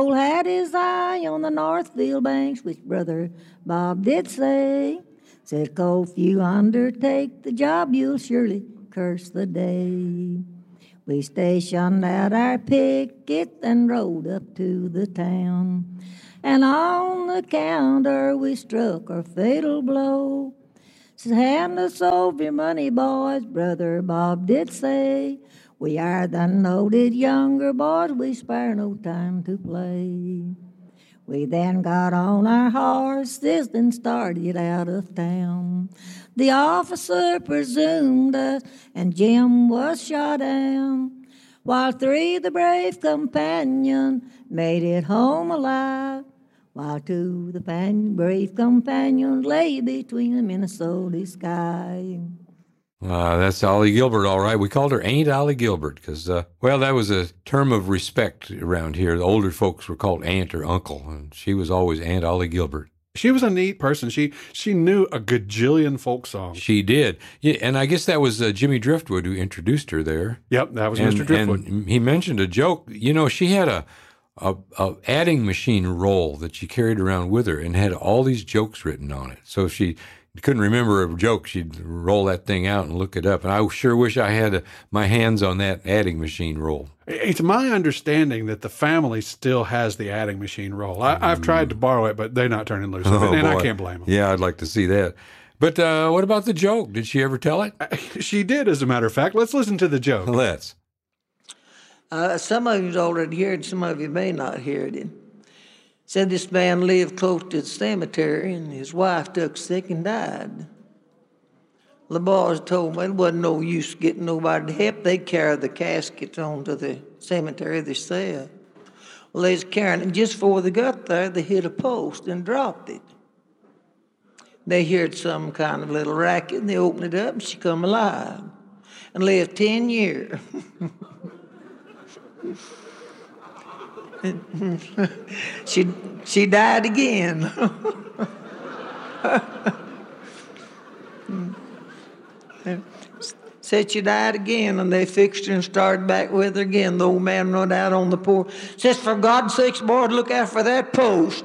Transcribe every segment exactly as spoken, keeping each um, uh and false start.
Cole had his eye on the Northfield banks, which Brother Bob did say. Said, Cole, if you undertake the job, you'll surely curse the day. We stationed out our picket and rode up to the town. And on the counter we struck our fatal blow. Said, hand us over your money, boys, Brother Bob did say. We are the noted younger boys, we spare no time to play. We then got on our horses and started out of town. The officer presumed us, and Jim was shot down, while three of the brave companions made it home alive, while two of the pan- brave companions lay between the Minnesota sky. Uh, that's Ollie Gilbert, all right. We called her Aunt Ollie Gilbert because, uh, well, that was a term of respect around here. The older folks were called aunt or uncle, and she was always Aunt Ollie Gilbert. She was a neat person. She she knew a gajillion folk songs. She did. Yeah, and I guess that was uh, Jimmy Driftwood who introduced her there. Yep, that was and, Mister Driftwood. And he mentioned a joke. You know, she had a, a, a adding machine roll that she carried around with her and had all these jokes written on it. So if she couldn't remember a joke, she'd roll that thing out and look it up. And I sure wish I had a, my hands on that adding machine roll. It's my understanding that the family still has the adding machine roll. I, I've tried to borrow it, but they're not turning loose of it, Oh, and boy. I can't blame them. Yeah, I'd like to see that. But uh, what about the joke? Did she ever tell it? She did, as a matter of fact. Let's listen to the joke. Let's. Uh, some of you's already heard it, some of you may not hear it. Said this man lived close to the cemetery, and his wife took sick and died. The boys told me it wasn't no use getting nobody to help. They carried the casket on to the cemetery themselves. Well, they was carrying it. Just before they got there, they hit a post and dropped it. They heard some kind of little racket, and they opened it up, and she come alive and lived ten years. she she died again. Said she died again, and they fixed her and started back with her again. The old man run out on the porch. Says, for God's sakes, boy, look out for that post.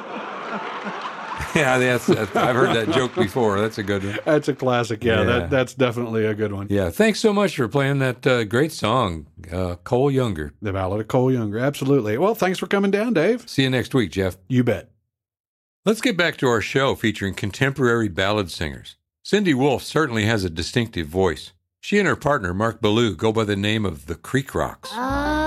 Yeah, that's, that's, I've heard that joke before. That's a good one. That's a classic. Yeah, Yeah. That, that's definitely a good one. Yeah, thanks so much for playing that uh, great song, uh, Cole Younger. The Ballad of Cole Younger. Absolutely. Well, thanks for coming down, Dave. See you next week, Jeff. You bet. Let's get back to our show featuring contemporary ballad singers. Cindy Wolfe certainly has a distinctive voice. She and her partner, Mark Ballou, go by the name of the Creek Rocks. Ah.